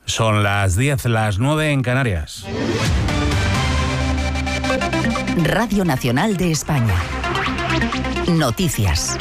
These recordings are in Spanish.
Son las 10, las 9 en Canarias. Radio Nacional de España. Noticias.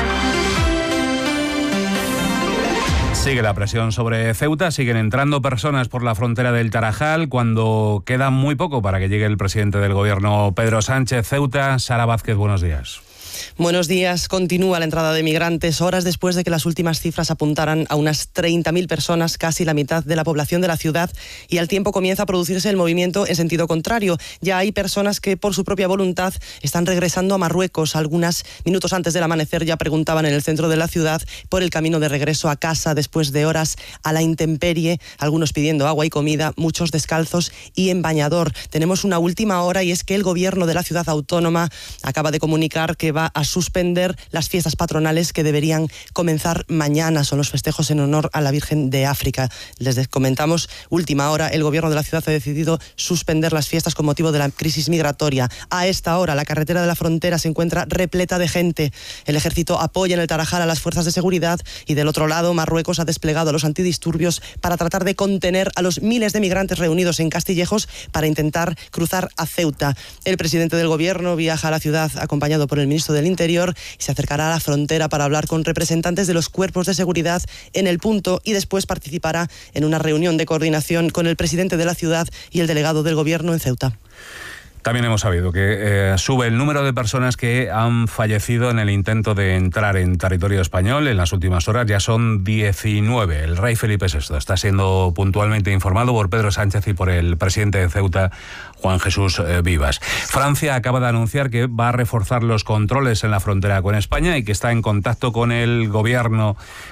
Sigue la presión sobre Ceuta, siguen entrando personas por la frontera del Tarajal cuando queda muy poco para que llegue el presidente del gobierno, Pedro Sánchez. Ceuta, Sara Vázquez, buenos días. Buenos días. Continúa la entrada de migrantes horas después de que las últimas cifras apuntaran a unas 30.000 personas, casi la mitad de la población de la ciudad, y al tiempo comienza a producirse el movimiento en sentido contrario. Ya hay personas que por su propia voluntad están regresando a Marruecos. Algunas minutos antes del amanecer ya preguntaban en el centro de la ciudad por el camino de regreso a casa después de horas a la intemperie, algunos pidiendo agua y comida, muchos descalzos y en bañador. Tenemos una última hora y es que el gobierno de la ciudad autónoma acaba de comunicar que va a suspender las fiestas patronales que deberían comenzar mañana. Son los festejos en honor a la Virgen de África. Les comentamos, última hora, el gobierno de la ciudad ha decidido suspender las fiestas con motivo de la crisis migratoria. A esta hora, la carretera de la frontera se encuentra repleta de gente. El ejército apoya en el Tarajal a las fuerzas de seguridad y del otro lado, Marruecos ha desplegado a los antidisturbios para tratar de contener a los miles de migrantes reunidos en Castillejos para intentar cruzar a Ceuta. El presidente del gobierno viaja a la ciudad acompañado por el ministro del Interior y se acercará a la frontera para hablar con representantes de los cuerpos de seguridad en el punto y después participará en una reunión de coordinación con el presidente de la ciudad y el delegado del gobierno en Ceuta. También hemos sabido que sube el número de personas que han fallecido en el intento de entrar en territorio español. En las últimas horas ya son 19. El rey Felipe VI está siendo puntualmente informado por Pedro Sánchez y por el presidente de Ceuta, Juan Jesús Vivas. Francia acaba de anunciar que va a reforzar los controles en la frontera con España y que está en contacto con el gobierno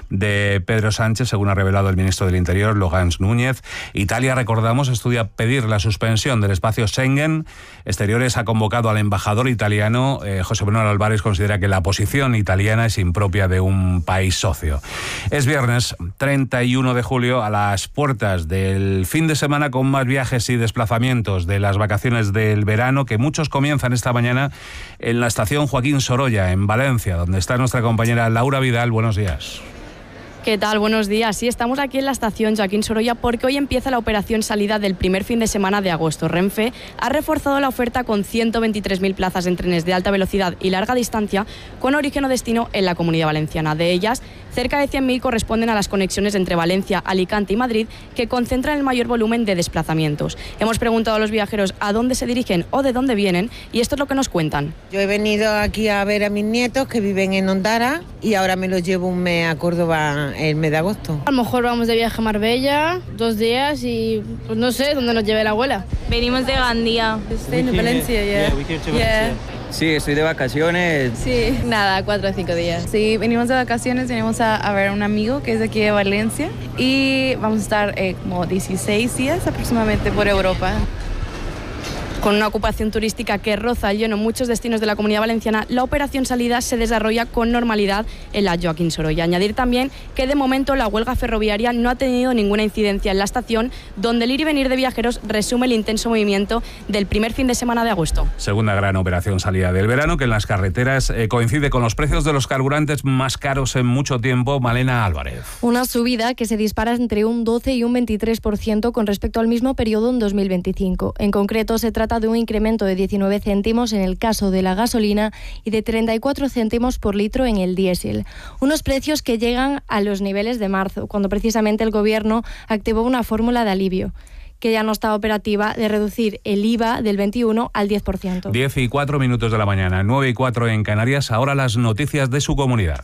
de Pedro Sánchez, según ha revelado el ministro del Interior, Laurent Núñez. Italia, recordamos, estudia pedir la suspensión del espacio Schengen. Exteriores ha convocado al embajador italiano. José Manuel Álvarez considera que la posición italiana es impropia de un país socio. Es viernes 31 de julio, a las puertas del fin de semana con más viajes y desplazamientos de las vacaciones del verano, que muchos comienzan esta mañana en la estación Joaquín Sorolla, en Valencia, donde está nuestra compañera Laura Vidal. Buenos días. ¿Qué tal? Buenos días. Sí, estamos aquí en la estación Joaquín Sorolla porque hoy empieza la operación salida del primer fin de semana de agosto. Renfe ha reforzado la oferta con 123.000 plazas en trenes de alta velocidad y larga distancia con origen o destino en la Comunidad Valenciana. De ellas, cerca de 100.000 corresponden a las conexiones entre Valencia, Alicante y Madrid, que concentran el mayor volumen de desplazamientos. Hemos preguntado a los viajeros a dónde se dirigen o de dónde vienen y esto es lo que nos cuentan. Yo he venido aquí a ver a mis nietos que viven en Ondara y ahora me los llevo un mes a Córdoba el mes de agosto. A lo mejor vamos de viaje a Marbella 2 días y pues no sé dónde nos lleve la abuela. Venimos de Gandía. Estoy en Valencia, Sí, estoy de vacaciones. Sí, nada, 4 o 5 días. Sí, venimos de vacaciones, venimos a ver a un amigo que es de aquí de Valencia y vamos a estar como 16 días aproximadamente por Europa. Con una ocupación turística que roza el lleno en muchos destinos de la Comunidad Valenciana, la operación salida se desarrolla con normalidad en la Joaquín Sorolla. Añadir también que de momento la huelga ferroviaria no ha tenido ninguna incidencia en la estación, donde el ir y venir de viajeros resume el intenso movimiento del primer fin de semana de agosto. Segunda gran operación salida del verano, que en las carreteras coincide con los precios de los carburantes más caros en mucho tiempo. Malena Álvarez. Una subida que se dispara entre un 12 y un 23% con respecto al mismo periodo en 2025. En concreto, se trata de un incremento de 19 céntimos en el caso de la gasolina y de 34 céntimos por litro en el diésel. Unos precios que llegan a los niveles de marzo, cuando precisamente el Gobierno activó una fórmula de alivio que ya no está operativa, de reducir el IVA del 21 al 10%. 10 y 4 minutos de la mañana, 9 y 4 en Canarias. Ahora las noticias de su comunidad.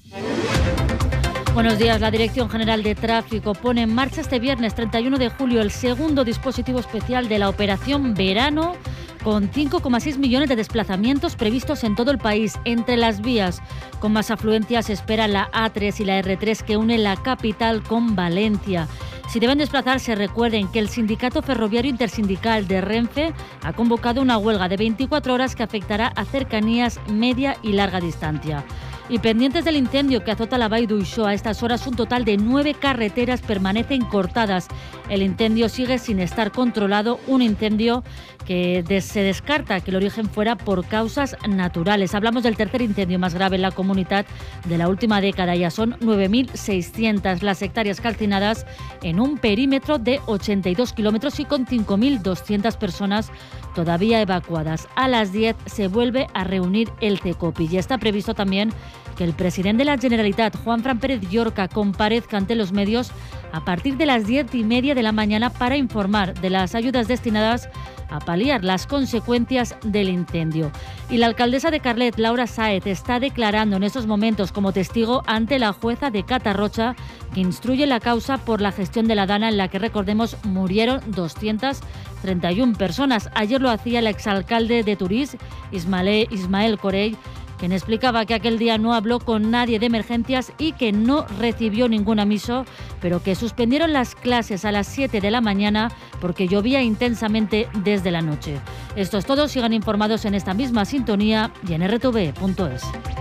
Buenos días. La Dirección General de Tráfico pone en marcha este viernes 31 de julio el segundo dispositivo especial de la Operación Verano, con 5,6 millones de desplazamientos previstos en todo el país. Entre las vías con más afluencia se espera la A3 y la R3, que unen la capital con Valencia. Si deben desplazarse, recuerden que el Sindicato Ferroviario Intersindical de Renfe ha convocado una huelga de 24 horas que afectará a cercanías, media y larga distancia. Y pendientes del incendio que azota la Vall d'Uixó, a estas horas un total de 9 carreteras permanecen cortadas. El incendio sigue sin estar controlado, un incendio que se descarta que el origen fuera por causas naturales. Hablamos del tercer incendio más grave en la comunidad de la última década. Ya son 9.600 las hectáreas calcinadas en un perímetro de 82 kilómetros y con 5.200 personas todavía evacuadas. A las 10 se vuelve a reunir el CECOPI y está previsto también que el presidente de la Generalitat, Juanfran Pérez Llorca, comparezca ante los medios a partir de las 10:30 de la mañana para informar de las ayudas destinadas a paliar las consecuencias del incendio. Y la alcaldesa de Carlet, Laura Sáez, está declarando en estos momentos como testigo ante la jueza de Catarrocha, que instruye la causa por la gestión de la Dana, en la que, recordemos, murieron 231 personas. Ayer lo hacía el exalcalde de Turís, Ismael Corell, quien explicaba que aquel día no habló con nadie de emergencias y que no recibió ningún aviso, pero que suspendieron las clases a las 7 de la mañana porque llovía intensamente desde la noche. Esto es todo, sigan informados en esta misma sintonía y en rtv.es.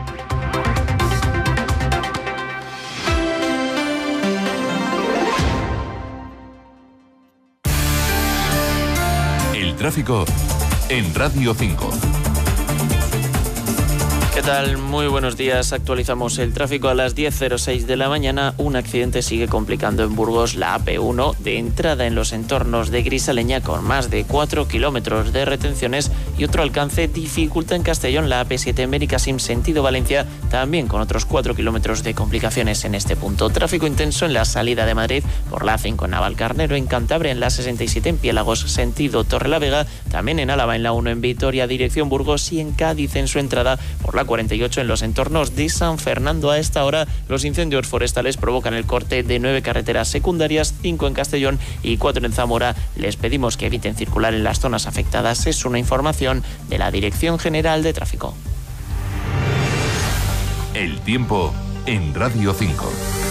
El tráfico en Radio 5. ¿Qué tal? Muy buenos días. Actualizamos el tráfico a las 10:06 de la mañana. Un accidente sigue complicando en Burgos la AP1 de entrada en los entornos de Grisaleña con más de 4 kilómetros de retenciones y otro alcance dificulta en Castellón la AP7 en Benicàssim sentido Valencia, también con otros 4 kilómetros de complicaciones en este punto. Tráfico intenso en la salida de Madrid por la A5 en Navalcarnero, en Cantabria en la 67 en Piélagos sentido Torrelavega, también en Álava en la 1 en Vitoria dirección Burgos y en Cádiz en su entrada por la 48 en los entornos de San Fernando. A esta hora los incendios forestales provocan el corte de 9 carreteras secundarias, 5 en Castellón y 4 en Zamora. Les pedimos que eviten circular en las zonas afectadas. Es una información de la Dirección General de Tráfico. El tiempo en Radio 5.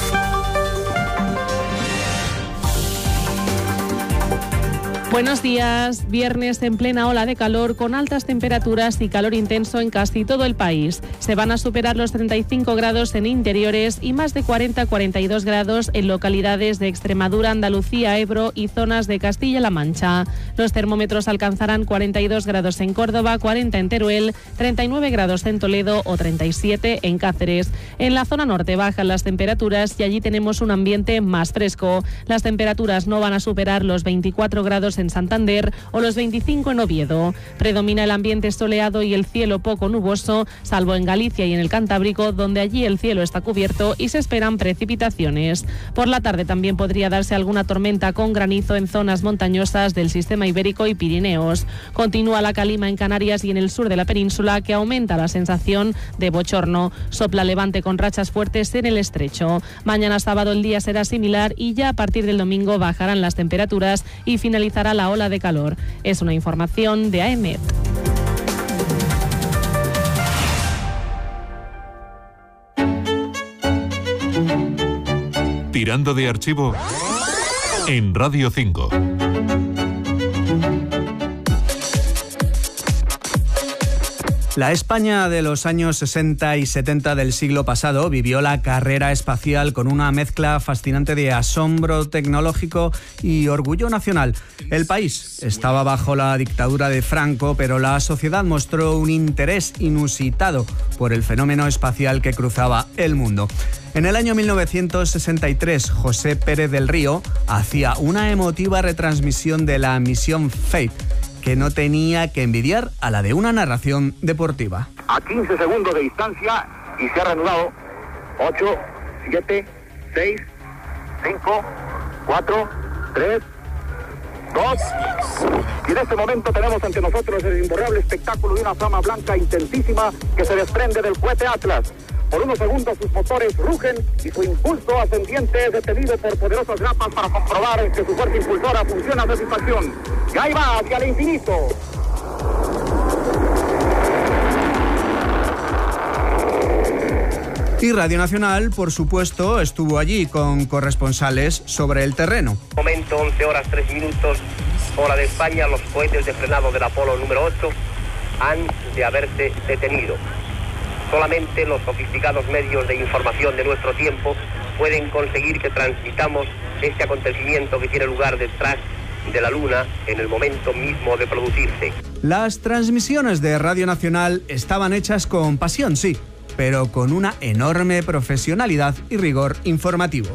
Buenos días. Viernes en plena ola de calor con altas temperaturas y calor intenso en casi todo el país. Se van a superar los 35 grados en interiores y más de 40-42 grados en localidades de Extremadura, Andalucía, Ebro y zonas de Castilla-La Mancha. Los termómetros alcanzarán 42 grados en Córdoba, 40 en Teruel, 39 grados en Toledo o 37 en Cáceres. En la zona norte bajan las temperaturas y allí tenemos un ambiente más fresco. Las temperaturas no van a superar los 24 grados en Santander o los 25 en Oviedo. Predomina el ambiente soleado y el cielo poco nuboso, salvo en Galicia y en el Cantábrico, donde allí el cielo está cubierto y se esperan precipitaciones. Por la tarde también podría darse alguna tormenta con granizo en zonas montañosas del sistema ibérico y Pirineos. Continúa la calima en Canarias y en el sur de la península, que aumenta la sensación de bochorno. Sopla levante con rachas fuertes en el estrecho. Mañana sábado el día será similar y ya a partir del domingo bajarán las temperaturas y finalizará la ola de calor. Es una información de AEMET. Tirando de archivo en Radio 5. La España de los años 60 y 70 del siglo pasado vivió la carrera espacial con una mezcla fascinante de asombro tecnológico y orgullo nacional. El país estaba bajo la dictadura de Franco, pero la sociedad mostró un interés inusitado por el fenómeno espacial que cruzaba el mundo. En el año 1963, José Pérez del Río hacía una emotiva retransmisión de la misión Faith, que no tenía que envidiar a la de una narración deportiva. A 15 segundos de distancia y se ha reanudado. 8, 7, 6, 5, 4, 3, 2. Y en este momento tenemos ante nosotros el imborrable espectáculo de una flama blanca intensísima que se desprende del cohete Atlas. Por unos segundos sus motores rugen y su impulso ascendiente es detenido por poderosas grapas para comprobar que su fuerza impulsora funciona a satisfacción. Y ahí va, hacia el infinito. Y Radio Nacional, por supuesto, estuvo allí con corresponsales sobre el terreno. Momento 11 horas 3 minutos, hora de España. Los cohetes de frenado del Apolo número 8 han de haberse detenido. Solamente los sofisticados medios de información de nuestro tiempo pueden conseguir que transmitamos este acontecimiento que tiene lugar detrás de la Luna en el momento mismo de producirse. Las transmisiones de Radio Nacional estaban hechas con pasión, sí, pero con una enorme profesionalidad y rigor informativo.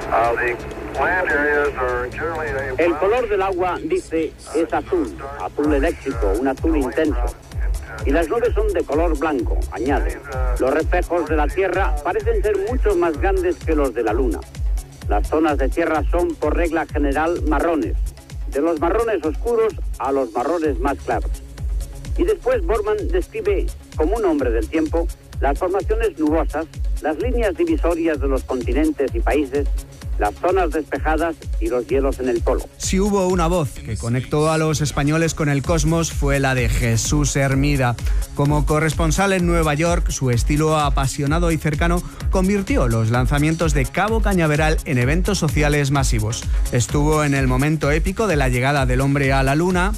El color del agua, dice, es azul, azul eléctrico, un azul intenso. Y las nubes son de color blanco, añade. Los reflejos de la Tierra parecen ser mucho más grandes que los de la Luna. Las zonas de tierra son, por regla general, marrones. De los marrones oscuros a los marrones más claros. Y después Borman describe, como un hombre del tiempo, las formaciones nubosas, las líneas divisorias de los continentes y países, las zonas despejadas y los hielos en el polo. Si hubo una voz que conectó a los españoles con el cosmos, fue la de Jesús Hermida. Como corresponsal en Nueva York, su estilo apasionado y cercano convirtió los lanzamientos de Cabo Cañaveral en eventos sociales masivos. Estuvo en el momento épico de la llegada del hombre a la Luna.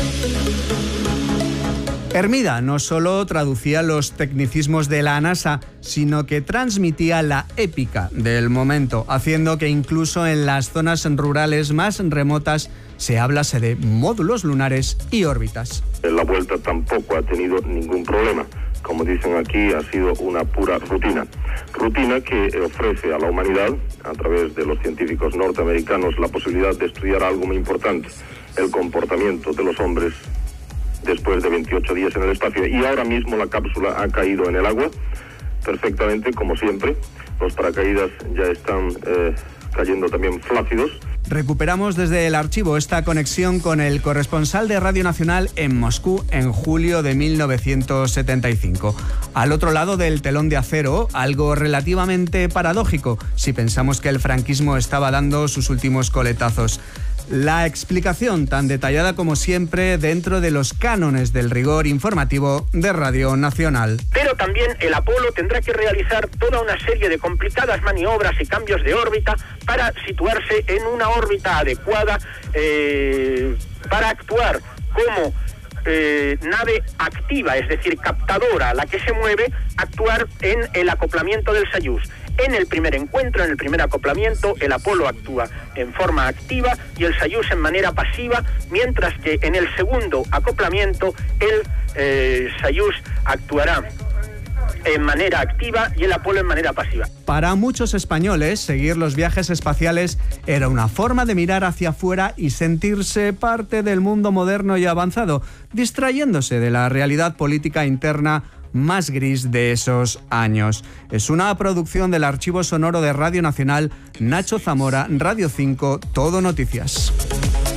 Hermida no solo traducía los tecnicismos de la NASA, sino que transmitía la épica del momento, haciendo que incluso en las zonas rurales más remotas se hablase de módulos lunares y órbitas. La vuelta tampoco ha tenido ningún problema. Como dicen aquí, ha sido una pura rutina. Rutina que ofrece a la humanidad, a través de los científicos norteamericanos, la posibilidad de estudiar algo muy importante, el comportamiento de los hombres después de 28 días en el espacio. Y ahora mismo la cápsula ha caído en el agua perfectamente, como siempre. Los paracaídas ya están cayendo también flácidos. Recuperamos desde el archivo esta conexión con el corresponsal de Radio Nacional en Moscú en julio de 1975. Al otro lado del telón de acero, algo relativamente paradójico, si pensamos que el franquismo estaba dando sus últimos coletazos. La explicación tan detallada como siempre dentro de los cánones del rigor informativo de Radio Nacional. Pero también el Apolo tendrá que realizar toda una serie de complicadas maniobras y cambios de órbita para situarse en una órbita adecuada para actuar como nave activa, es decir, captadora, la que se mueve, actuar en el acoplamiento del Soyuz. En el primer encuentro, en el primer acoplamiento, el Apolo actúa en forma activa y el Soyuz en manera pasiva, mientras que en el segundo acoplamiento el Soyuz actuará en manera activa y el Apolo en manera pasiva. Para muchos españoles, seguir los viajes espaciales era una forma de mirar hacia afuera y sentirse parte del mundo moderno y avanzado, distrayéndose de la realidad política interna más gris de esos años. Es una producción del Archivo Sonoro de Radio Nacional, Nacho Zamora, Radio 5, Todo Noticias.